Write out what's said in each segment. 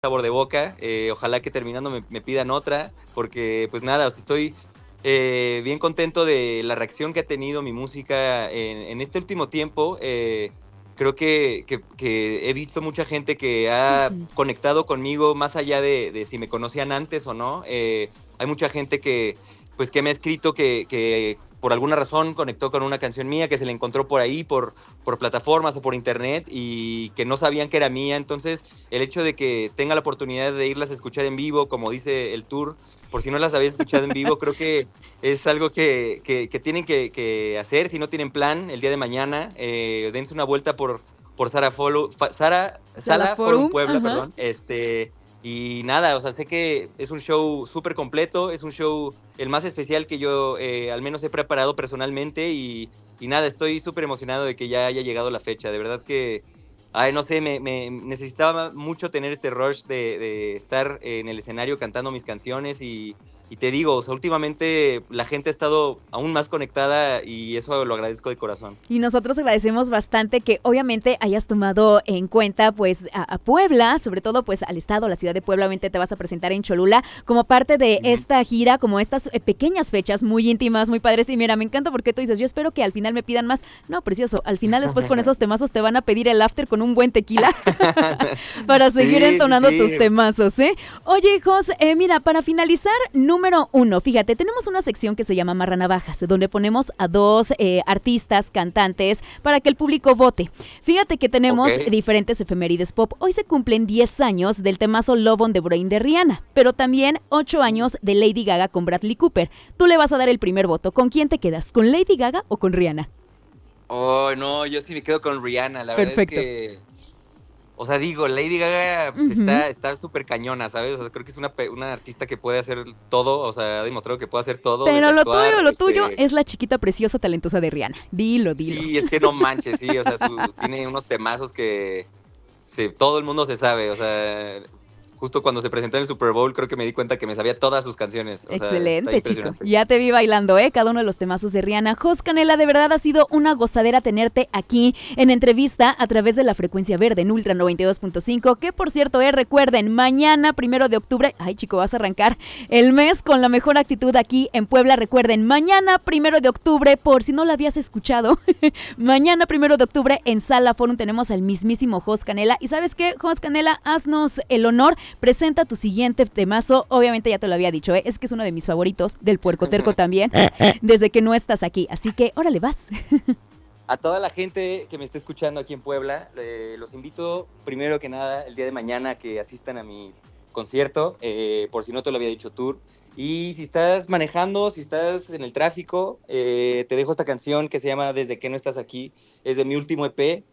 sabor de boca. Ojalá que terminando me pidan otra, porque pues nada, o sea, estoy bien contento de la reacción que ha tenido mi música en este último tiempo. Creo que he visto mucha gente que ha Ujú. conectado conmigo más allá de si me conocían antes o no. Hay mucha gente que me ha escrito que por alguna razón conectó con una canción mía, que se la encontró por ahí, por plataformas o por internet, y que no sabían que era mía. Entonces, el hecho de que tenga la oportunidad de irlas a escuchar en vivo, como dice el tour, por si no las habéis escuchado en vivo, creo que es algo que tienen que hacer si no tienen plan el día de mañana. Dense una vuelta por Sala Forum Salaforum, Puebla, ajá. perdón. Y nada, o sea, sé que es un show súper completo, es un show el más especial que yo al menos he preparado personalmente y nada, estoy súper emocionado de que ya haya llegado la fecha. De verdad que, ay, no sé, me necesitaba mucho tener este rush de estar en el escenario cantando mis canciones y te digo, o sea, últimamente la gente ha estado aún más conectada y eso lo agradezco de corazón. Y nosotros agradecemos bastante que obviamente hayas tomado en cuenta pues a Puebla, sobre todo pues al estado, a la ciudad de Puebla. Obviamente te vas a presentar en Cholula como parte de Ujú. esta gira, como estas pequeñas fechas muy íntimas, muy padres. Y mira, me encanta porque tú dices, yo espero que al final me pidan más. No, precioso, al final después con esos temazos te van a pedir el after con un buen tequila para seguir Sí, sí, entonando tus sí. temazos, ¿eh? Oye, Jos, mira, para finalizar, número uno, fíjate, tenemos una sección que se llama Marranavajas, donde ponemos a dos artistas, cantantes, para que el público vote. Fíjate que Ok. tenemos diferentes efemérides pop. Hoy se cumplen 10 años del temazo Love on the Brain de Rihanna, pero también 8 años de Lady Gaga con Bradley Cooper. Tú le vas a dar el primer voto. ¿Con quién te quedas? ¿Con Lady Gaga o con Rihanna? Oh, no, yo sí me quedo con Rihanna. La verdad es Perfecto. que, o sea, digo, Lady Gaga pues, Ujú. está súper cañona, ¿sabes? O sea, creo que es una artista que puede hacer todo, o sea, ha demostrado que puede hacer todo, desde Pero actuar, lo tuyo es la chiquita preciosa talentosa de Rihanna. Dilo, dilo. sí, es que no manches, sí, o sea, tiene unos temazos que todo el mundo se sabe, o sea, justo cuando se presentó en el Super Bowl creo que me di cuenta que me sabía todas sus canciones, o sea, está Excelente, chico. impresionante. Ya te vi bailando, ¿eh? Cada uno de los temazos de Rihanna. Jos Canela, de verdad ha sido una gozadera tenerte aquí en entrevista a través de la frecuencia verde en Ultra 92.5. Que por cierto, recuerden, mañana, 1 de octubre. Ay, chico, vas a arrancar el mes con la mejor actitud aquí en Puebla. Recuerden, mañana, 1 de octubre, por si no lo habías escuchado, mañana, 1 de octubre, en Sala Forum tenemos al mismísimo Jos Canela. Y ¿sabes qué, Jos Canela? Haznos el honor, presenta tu siguiente temazo. Obviamente ya te lo había dicho, es que es uno de mis favoritos, del Puerco Terco también, desde que no estás aquí. Así que, órale, vas. A toda la gente que me está escuchando aquí en Puebla, los invito primero que nada el día de mañana a que asistan a mi concierto, por si no te lo había dicho tour. Y si estás manejando, si estás en el tráfico, te dejo esta canción que se llama Desde que no estás aquí. Es de mi último EP.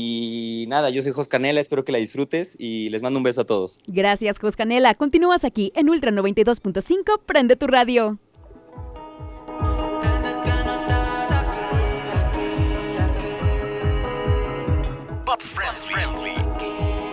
Y nada, yo soy Jos Canela, espero que la disfrutes y les mando un beso a todos. Gracias, Jos Canela. Continúas aquí en Ultra 92.5. Prende tu radio.